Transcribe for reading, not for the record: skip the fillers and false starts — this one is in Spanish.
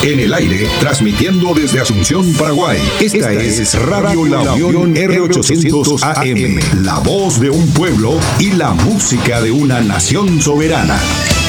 En el aire, transmitiendo desde Asunción, Paraguay. Esta es Radio La Unión R800 AM, la voz de un pueblo y la música de una nación soberana.